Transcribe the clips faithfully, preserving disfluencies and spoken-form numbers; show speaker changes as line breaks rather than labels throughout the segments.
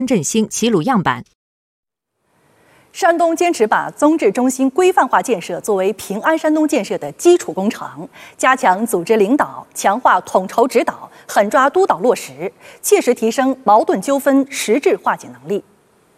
振兴齐鲁样板。
山东坚持把综治中心规范化建设作为平安山东建设的基础工程，加强组织领导，强化统筹指导，狠抓督导落实，切实提升矛盾纠纷实质化解能力。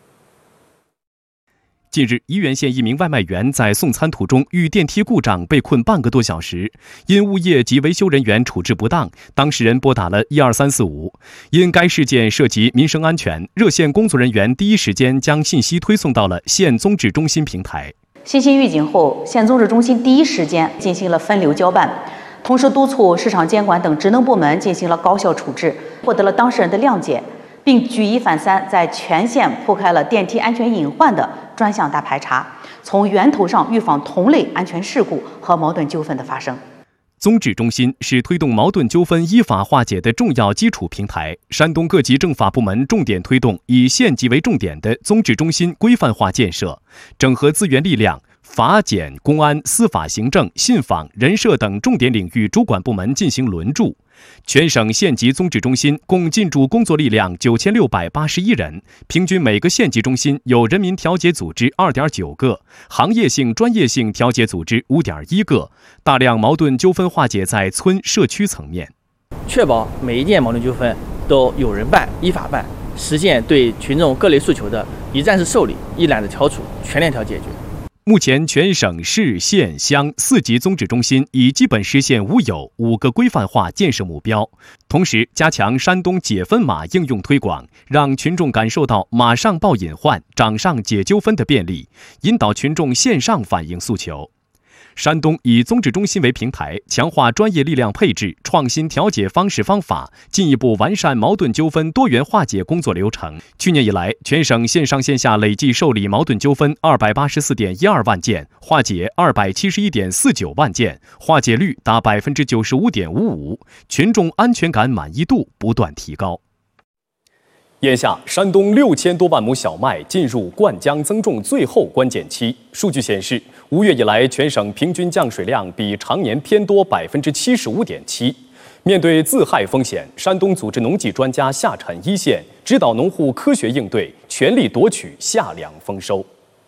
近日，沂源县一名外卖员在送餐途中遇电梯故障被困半个多小时，因物业及维修人员处置不当，当事人拨打了一二三四五。因该事件涉及民生安全，热线工作人员第一时间将信息推送到了县综治中心平台。
信息预警后，县综治中心第一时间进行了分流交办，同时督促市场监管等职能部门进行了高效处置，获得了当事人的谅解，并举一反三，在全县铺开了电梯安全隐患的专项大排查，从源头上预防同类安全事故和矛盾纠纷的发生。
综治中心是推动矛盾纠纷依法化解的重要基础平台。山东各级政法部门重点推动以县级为重点的综治中心规范化建设，整合资源力量，法检、公安、司法行政、信访、人社等重点领域主管部门进行轮驻。全省县级综治中心共进驻工作力量九千六百八十一人，平均每个县级中心有人民调解组织二点九个，行业性、专业性调解组织五点一个，大量矛盾纠纷化解在村社区层面，
确保每一件矛盾纠纷都有人办、依法办，实现对群众各类诉求的一站式受理、一揽子调处、全链条解决。
目前，全省市、县、乡四级综治中心已基本实现无有五个规范化建设目标。同时，加强山东解分码应用推广，让群众感受到马上报隐患、掌上解纠纷的便利，引导群众线上反映诉求。山东以综治中心为平台，强化专业力量配置，创新调解方式方法，进一步完善矛盾纠纷多元化解工作流程。去年以来，全省线上线下累计受理矛盾纠纷二百八十四点一二万件，化解二百七十一点四九万件，化解率达百分之九十五点五五，群众安全感满意度不断提高。眼下，山东六千多万亩小麦进入灌浆增种最后关键期。数据显示，五月以来，全省平均降水量比常年偏多百分之七十五点七。面对自害风险，山东组织农技专家下产一线，指导农户科学应对，全力夺取夏粮丰收。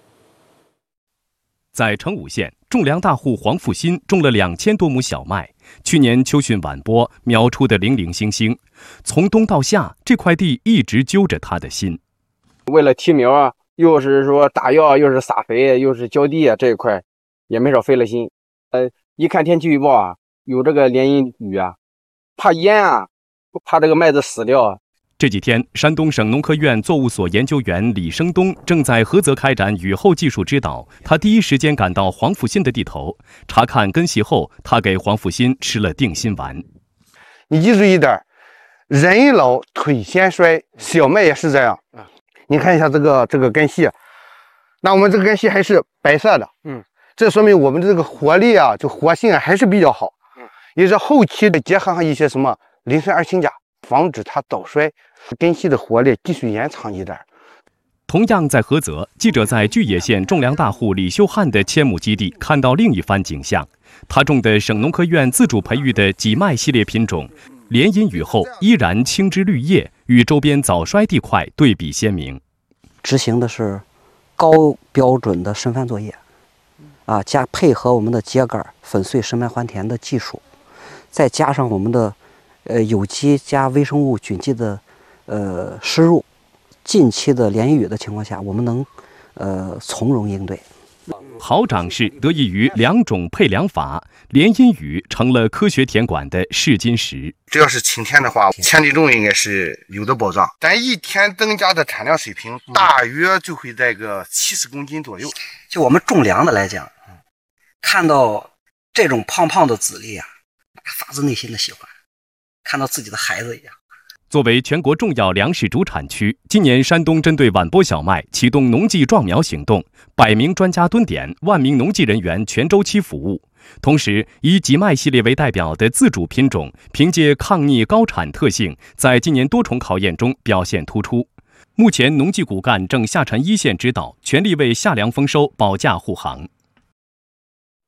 在成武县，种粮大户黄富新种了两千多亩小麦。去年秋汛晚播，苗出的零零星星。从冬到夏，这块地一直揪着他的心。
为了提苗啊，又是说打药，又是撒肥，又是浇地啊，这一块也没少费了心。呃，一看天气预报啊，有这个连阴雨啊，怕淹啊，怕这个麦子死掉啊。
这几天，山东省农科院作物所研究员李生东正在菏泽开展雨后技术指导。他第一时间赶到黄富新的地头，查看根系后，他给黄富新吃了定心丸。
你记住一点，人老腿先衰，小麦也是这样。你看一下这个这个根系，那我们这个根系还是白色的，嗯，这说明我们的这个活力啊，就活性啊还是比较好。嗯，也是后期的结合上一些什么磷酸二氢钾，防止它早衰，根系的活力继续延长一点。
同样在菏泽，记者在巨野县种粮大户李秀汉的千亩基地看到另一番景象。他种的省农科院自主培育的己麦系列品种，连阴雨后依然青枝绿叶，与周边早衰地块对比鲜明。
执行的是高标准的深翻作业，啊，加配合我们的秸秆粉碎深埋还田的技术，再加上我们的呃有机加微生物菌剂的呃施入，近期的连阴雨的情况下，我们能呃从容应对。
好长势得益于两种配粮法，连阴雨成了科学田管的试金石。
只要是晴天的话，前地种应该是有的保障。咱一天增加的产量水平大约就会在个七十公斤左右。
就我们种粮的来讲，看到这种胖胖的籽粒啊，发自内心的喜欢，看到自己的孩子一样。
作为全国重要粮食主产区，今年山东针对晚播小麦启动农技壮苗行动，百名专家蹲点，万名农技人员全周期服务。同时，以己麦系列为代表的自主品种，凭借抗逆高产特性，在今年多重考验中表现突出。目前，农技骨干正下沉一线指导，全力为夏粮丰收保驾护航。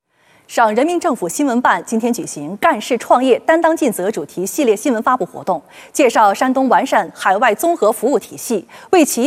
省人民政府新闻办今天举行“干事创业，担当尽责”主题系列新闻发布活动，介绍山东完善海外综合服务体系，为企业